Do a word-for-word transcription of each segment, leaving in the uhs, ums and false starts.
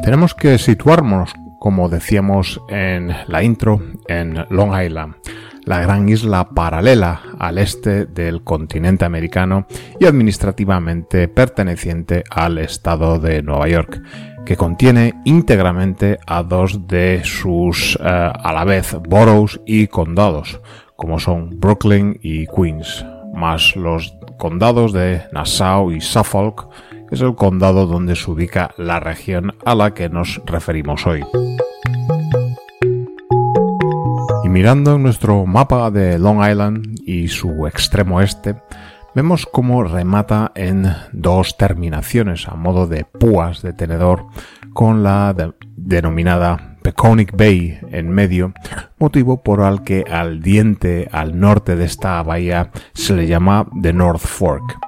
Tenemos que situarnos, como decíamos en la intro, en Long Island, la gran isla paralela al este del continente americano y administrativamente perteneciente al estado de Nueva York, que contiene íntegramente a dos de sus eh, a la vez boroughs y condados, como son Brooklyn y Queens, más los condados de Nassau y Suffolk, que es el condado donde se ubica la región a la que nos referimos hoy. Y mirando en nuestro mapa de Long Island y su extremo este, vemos cómo remata en dos terminaciones a modo de púas de tenedor con la de- denominada Peconic Bay en medio, motivo por el que al diente al norte de esta bahía se le llama The North Fork.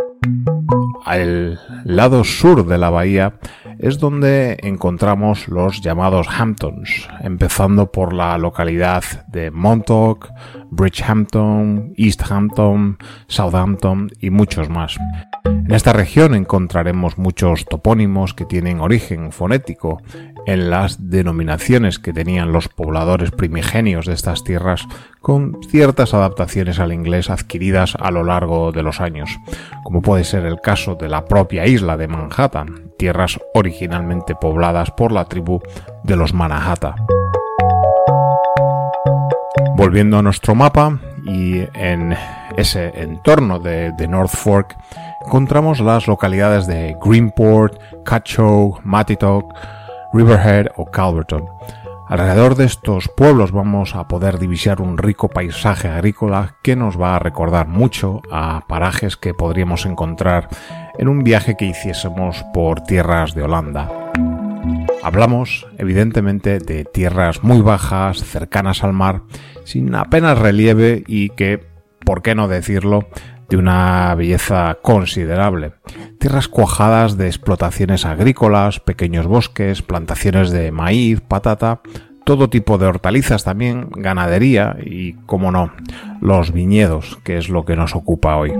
Al lado sur de la bahía es donde encontramos los llamados Hamptons, empezando por la localidad de Montauk, Bridgehampton, East Hampton, Southampton y muchos más. En esta región encontraremos muchos topónimos que tienen origen fonético en las denominaciones que tenían los pobladores primigenios de estas tierras, con ciertas adaptaciones al inglés adquiridas a lo largo de los años, como puede ser el caso de la propia isla de Manhattan, tierras originalmente pobladas por la tribu de los Manahatta. Volviendo a nuestro mapa, y en ese entorno de, de North Fork encontramos las localidades de Greenport, Cacho, Matitock, Riverhead o Calverton. Alrededor de estos pueblos vamos a poder divisar un rico paisaje agrícola que nos va a recordar mucho a parajes que podríamos encontrar en un viaje que hiciésemos por tierras de Holanda. Hablamos, evidentemente, de tierras muy bajas, cercanas al mar, sin apenas relieve y que, por qué no decirlo, de una belleza considerable. Tierras cuajadas de explotaciones agrícolas, pequeños bosques, plantaciones de maíz, patata, todo tipo de hortalizas también, ganadería y, como no, los viñedos, que es lo que nos ocupa hoy.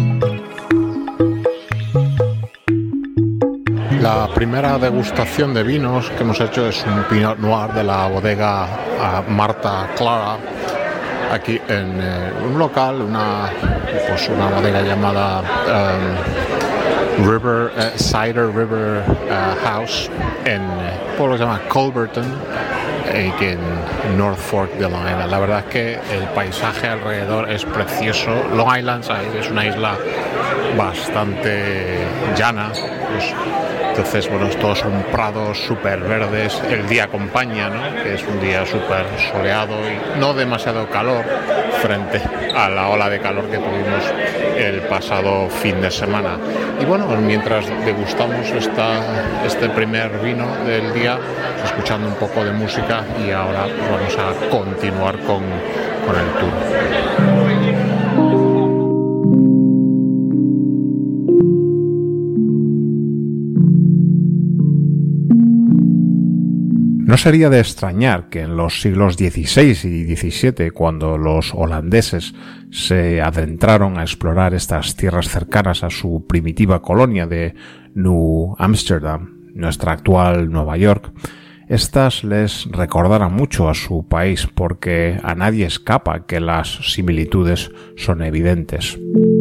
La primera degustación de vinos que hemos hecho es un Pinot Noir de la bodega uh, Marta Clara, aquí en eh, un local, una, pues una bodega llamada um, River uh, Cider River uh, House en un pueblo que se llama Culverton, eh, que en North Fork de Long Island. La verdad es que el paisaje alrededor es precioso. Long Island, ¿sabes?, es una isla bastante llana, pues, entonces, bueno, todos son prados súper verdes, el día acompaña, ¿no?, que es un día súper soleado y no demasiado calor frente a la ola de calor que tuvimos el pasado fin de semana. Y bueno, mientras degustamos esta, este primer vino del día, escuchando un poco de música, y ahora vamos a continuar con, con el tour. No sería de extrañar que en los siglos dieciséis y diecisiete, cuando los holandeses se adentraron a explorar estas tierras cercanas a su primitiva colonia de New Amsterdam, nuestra actual Nueva York, estas les recordaran mucho a su país, porque a nadie escapa que las similitudes son evidentes.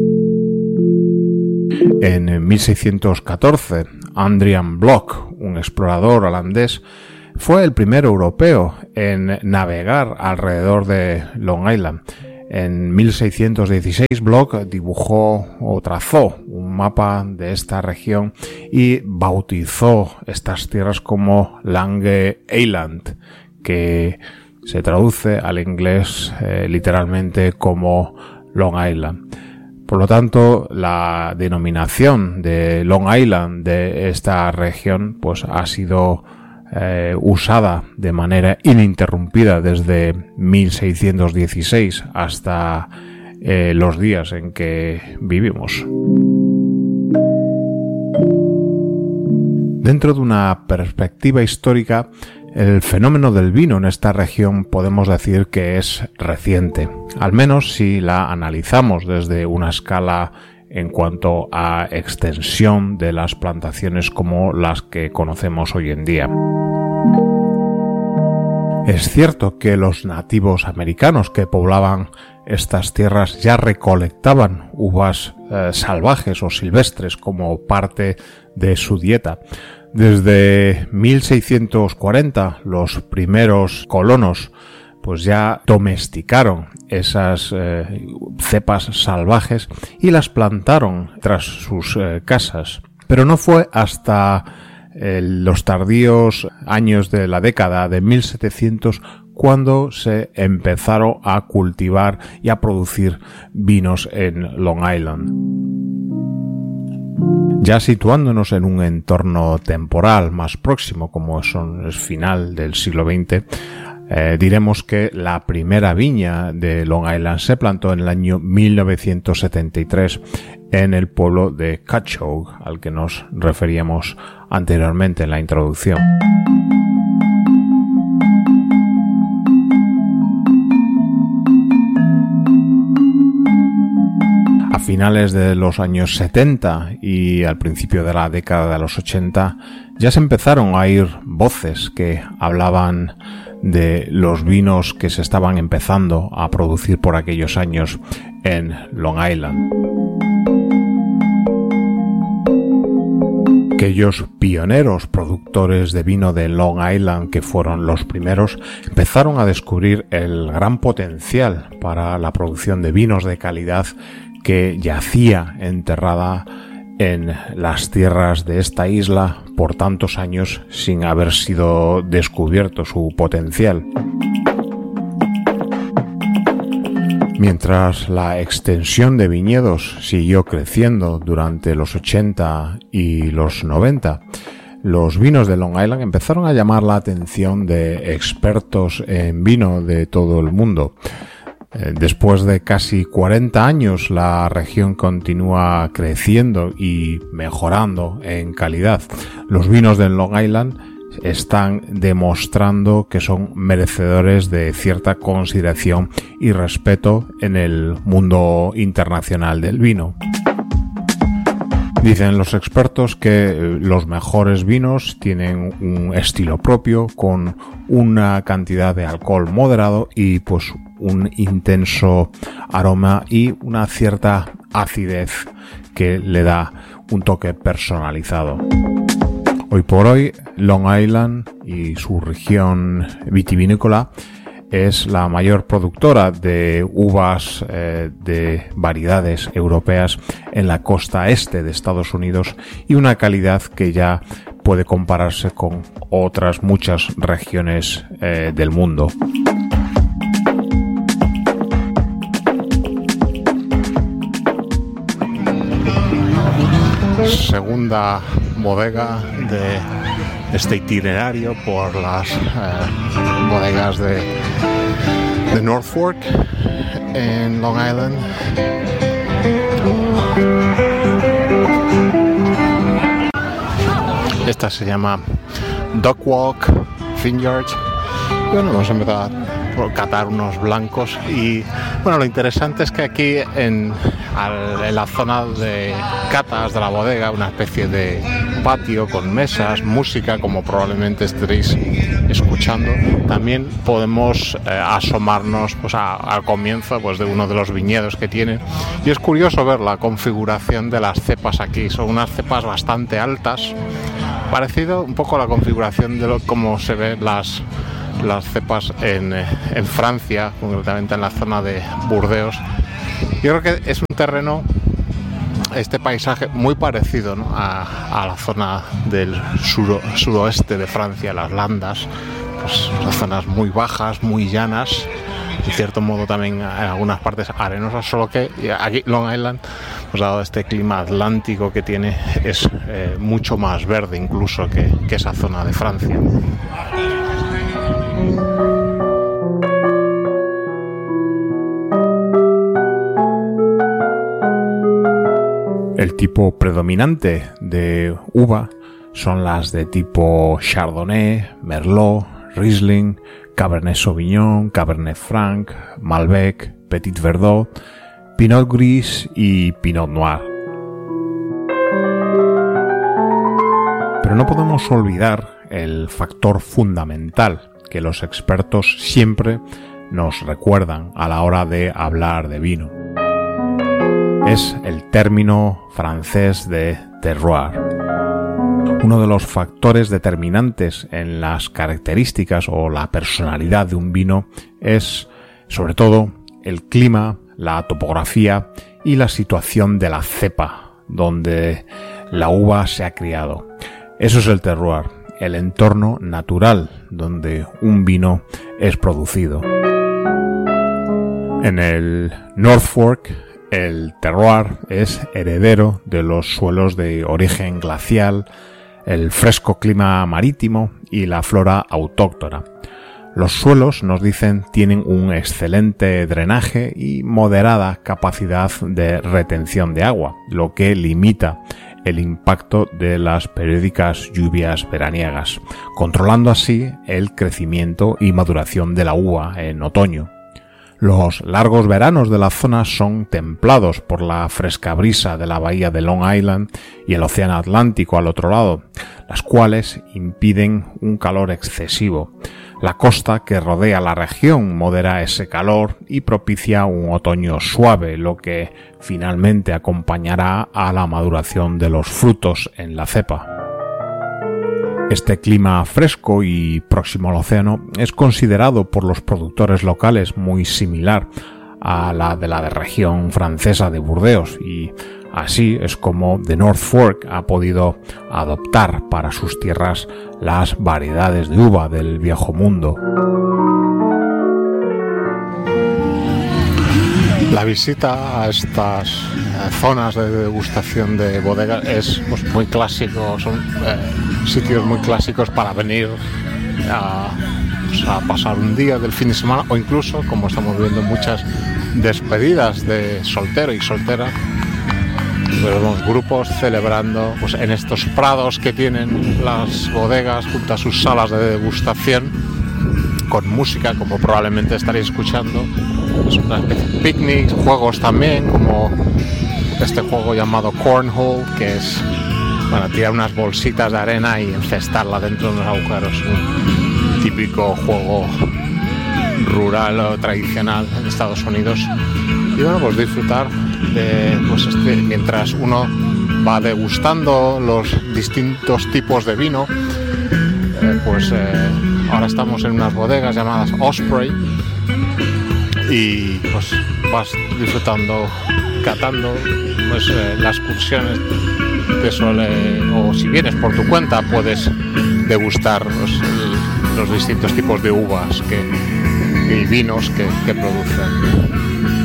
En mil seiscientos catorce, Adriaen Blok, un explorador holandés, fue el primer europeo en navegar alrededor de Long Island. En mil seiscientos dieciséis, Blok dibujó o trazó un mapa de esta región y bautizó estas tierras como Lange Eiland, que se traduce al inglés eh, literalmente como Long Island. Por lo tanto, la denominación de Long Island de esta región pues ha sido Eh, usada de manera ininterrumpida desde mil seiscientos dieciséis hasta eh, los días en que vivimos. Dentro de una perspectiva histórica, el fenómeno del vino en esta región podemos decir que es reciente, al menos si la analizamos desde una escala en cuanto a extensión de las plantaciones como las que conocemos hoy en día. Es cierto que los nativos americanos que poblaban estas tierras ya recolectaban uvas eh, salvajes o silvestres como parte de su dieta. Desde mil seiscientos cuarenta los primeros colonos pues ya domesticaron esas eh, cepas salvajes y las plantaron tras sus eh, casas. Pero no fue hasta eh, los tardíos años de la década de mil setecientos cuando se empezaron a cultivar y a producir vinos en Long Island. Ya situándonos en un entorno temporal más próximo, como son el final del siglo veinte, eh, diremos que la primera viña de Long Island se plantó en el año mil novecientos setenta y tres en el pueblo de Cutchogue, al que nos referíamos anteriormente en la introducción. A finales de los años setenta y al principio de la década de los ochenta ya se empezaron a oír voces que hablaban de los vinos que se estaban empezando a producir por aquellos años en Long Island. Aquellos pioneros productores de vino de Long Island, que fueron los primeros, empezaron a descubrir el gran potencial para la producción de vinos de calidad que yacía enterrada en las tierras de esta isla por tantos años sin haber sido descubierto su potencial. Mientras la extensión de viñedos siguió creciendo durante los ochenta y los noventa, los vinos de Long Island empezaron a llamar la atención de expertos en vino de todo el mundo. Después de casi cuarenta años, la región continúa creciendo y mejorando en calidad. Los vinos de Long Island están demostrando que son merecedores de cierta consideración y respeto en el mundo internacional del vino. Dicen los expertos que los mejores vinos tienen un estilo propio, con una cantidad de alcohol moderado y pues un intenso aroma y una cierta acidez que le da un toque personalizado. Hoy por hoy, Long Island y su región vitivinícola es la mayor productora de uvas eh, de variedades europeas en la costa este de Estados Unidos y una calidad que ya puede compararse con otras muchas regiones eh, del mundo. Segunda bodega de este itinerario por las eh, bodegas de, de North Fork en Long Island. Esta se llama Duck Walk Vineyard. Bueno, vamos a empezar por catar unos blancos y bueno, lo interesante es que aquí en, al, en la zona de catas de la bodega, una especie de patio con mesas, música, como probablemente estaréis escuchando, también podemos eh, asomarnos pues a, al comienzo pues de uno de los viñedos que tiene, y es curioso ver la configuración de las cepas aquí. Son unas cepas bastante altas, parecido un poco a la configuración de lo, como se ven las las cepas en, en Francia, concretamente en la zona de Burdeos. Yo creo que es un terreno, este paisaje muy parecido, ¿no?, a, a la zona del sur, suroeste de Francia, las Landas, pues las zonas muy bajas, muy llanas, en cierto modo también en algunas partes arenosas, solo que aquí Long Island, pues dado este clima atlántico que tiene, es eh, mucho más verde incluso que, que esa zona de Francia. El tipo predominante de uva son las de tipo Chardonnay, Merlot, Riesling, Cabernet Sauvignon, Cabernet Franc, Malbec, Petit Verdot, Pinot Gris y Pinot Noir. Pero no podemos olvidar el factor fundamental que los expertos siempre nos recuerdan a la hora de hablar de vino. Es el término francés de terroir. Uno de los factores determinantes en las características o la personalidad de un vino es, sobre todo, el clima, la topografía y la situación de la cepa donde la uva se ha criado. Eso es el terroir, el entorno natural donde un vino es producido. En el North Fork, el terroir es heredero de los suelos de origen glacial, el fresco clima marítimo y la flora autóctona. Los suelos, nos dicen, tienen un excelente drenaje y moderada capacidad de retención de agua, lo que limita el impacto de las periódicas lluvias veraniegas, controlando así el crecimiento y maduración de la uva en otoño. Los largos veranos de la zona son templados por la fresca brisa de la bahía de Long Island y el océano Atlántico al otro lado, las cuales impiden un calor excesivo. La costa que rodea la región modera ese calor y propicia un otoño suave, lo que finalmente acompañará a la maduración de los frutos en la cepa. Este clima fresco y próximo al océano es considerado por los productores locales muy similar a la de la región francesa de Burdeos, y así es como The North Fork ha podido adoptar para sus tierras las variedades de uva del viejo mundo. La visita a estas eh, zonas de degustación de bodegas es pues, muy clásico, son eh, sitios muy clásicos para venir a, pues, a pasar un día del fin de semana, o incluso, como estamos viendo, muchas despedidas de soltero y soltera. Vemos grupos celebrando pues, en estos prados que tienen las bodegas junto a sus salas de degustación, con música, como probablemente estaréis escuchando. Es una especie de picnics, juegos también, como este juego llamado Cornhole, que es, bueno, tirar unas bolsitas de arena y encestarla dentro de unos agujeros. Un típico juego rural o tradicional en Estados Unidos. Y bueno, pues disfrutar de, pues este, mientras uno va degustando los distintos tipos de vino. Eh, pues eh, ahora estamos en unas bodegas llamadas Osprey. Y pues vas disfrutando, catando, pues eh, las excursiones te suele, o si vienes por tu cuenta puedes degustar los, los distintos tipos de uvas que, y vinos que, que producen.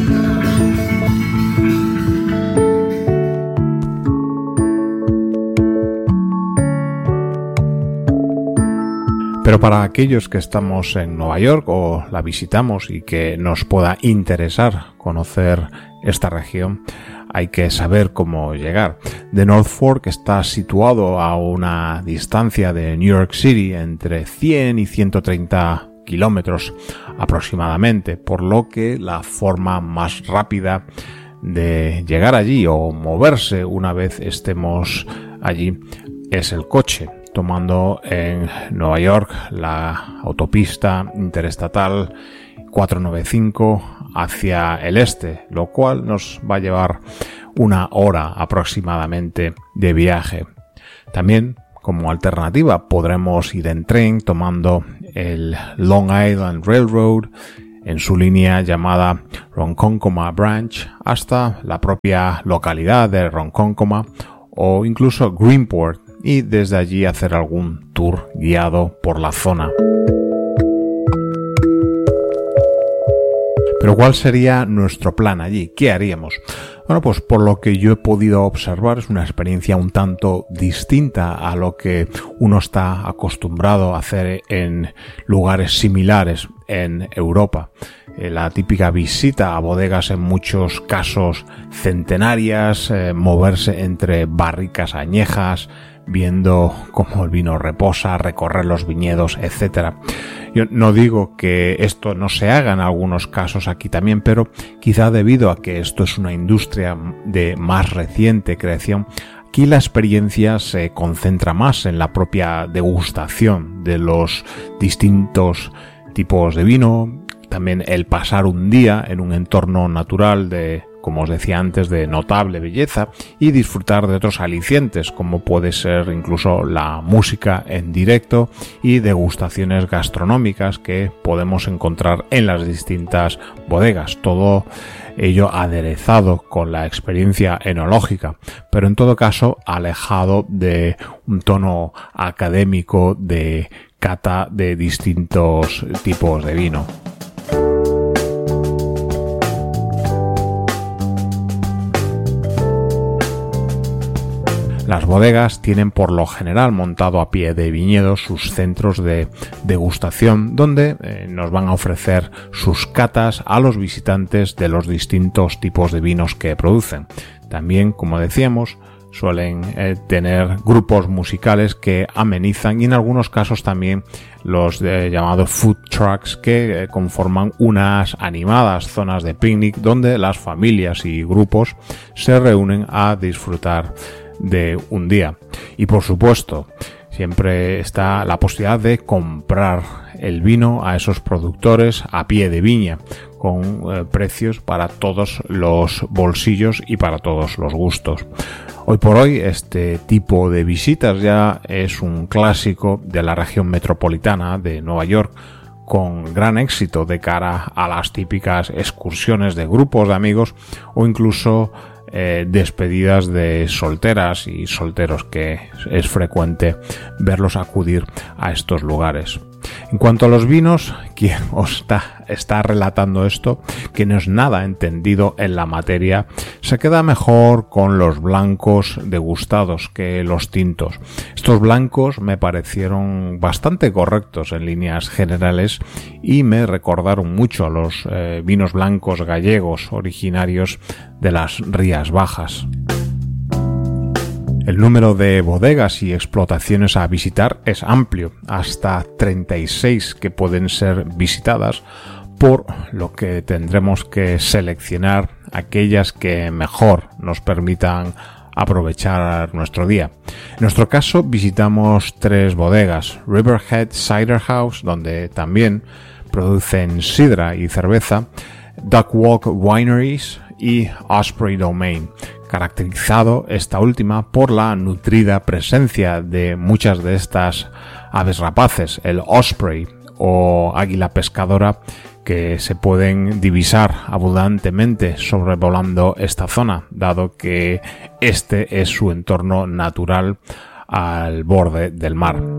Pero para aquellos que estamos en Nueva York o la visitamos y que nos pueda interesar conocer esta región, hay que saber cómo llegar. The North Fork está situado a una distancia de New York City entre cien y ciento treinta kilómetros aproximadamente, por lo que la forma más rápida de llegar allí o moverse una vez estemos allí es el coche, tomando en Nueva York la autopista interestatal cuatrocientos noventa y cinco hacia el este, lo cual nos va a llevar una hora aproximadamente de viaje. También, como alternativa, podremos ir en tren tomando el Long Island Railroad en su línea llamada Ronkonkoma Branch hasta la propia localidad de Ronkonkoma o incluso Greenport, y desde allí hacer algún tour guiado por la zona. Pero ¿cuál sería nuestro plan allí? ¿Qué haríamos? Bueno, pues por lo que yo he podido observar es una experiencia un tanto distinta a lo que uno está acostumbrado a hacer en lugares similares en Europa. Eh, la típica visita a bodegas, en muchos casos centenarias, eh, moverse entre barricas añejas, viendo cómo el vino reposa, recorrer los viñedos, etcétera. Yo no digo que esto no se haga en algunos casos aquí también, pero quizá debido a que esto es una industria de más reciente creación, Aquí la experiencia se concentra más en la propia degustación de los distintos tipos de vino, también el pasar un día en un entorno natural de, como os decía antes, de notable belleza y disfrutar de otros alicientes como puede ser incluso la música en directo y degustaciones gastronómicas que podemos encontrar en las distintas bodegas. Todo ello aderezado con la experiencia enológica, pero en todo caso alejado de un tono académico de cata de distintos tipos de vino. Las bodegas tienen por lo general montado a pie de viñedo sus centros de degustación donde eh, nos van a ofrecer sus catas a los visitantes de los distintos tipos de vinos que producen. También, como decíamos, suelen eh, tener grupos musicales que amenizan y en algunos casos también los eh, llamados food trucks que eh, conforman unas animadas zonas de picnic donde las familias y grupos se reúnen a disfrutar de un día. Y por supuesto, siempre está la posibilidad de comprar el vino a esos productores a pie de viña con eh, precios para todos los bolsillos y para todos los gustos. Hoy por hoy este tipo de visitas ya es un clásico de la región metropolitana de Nueva York, con gran éxito de cara a las típicas excursiones de grupos de amigos o incluso Eh, despedidas de solteras y solteros que es frecuente verlos acudir a estos lugares. En cuanto a los vinos, quien os está, está relatando esto, que no es nada entendido en la materia, se queda mejor con los blancos degustados que los tintos. Estos blancos me parecieron bastante correctos en líneas generales y me recordaron mucho a los eh, vinos blancos gallegos originarios de las Rías Bajas. El número de bodegas y explotaciones a visitar es amplio, hasta treinta y seis que pueden ser visitadas, por lo que tendremos que seleccionar aquellas que mejor nos permitan aprovechar nuestro día. En nuestro caso visitamos tres bodegas: Riverhead Cider House, donde también producen sidra y cerveza, Duck Walk Wineries y Osprey Domain, caracterizado esta última por la nutrida presencia de muchas de estas aves rapaces, el osprey o águila pescadora, que se pueden divisar abundantemente sobrevolando esta zona, dado que este es su entorno natural al borde del mar.